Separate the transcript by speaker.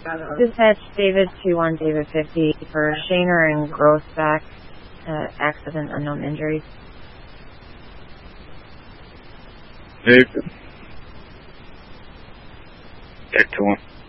Speaker 1: Dispatch David 2-1, David 50 for Shaner and Grossback, accident, unknown injuries.
Speaker 2: Dave. Back to 1.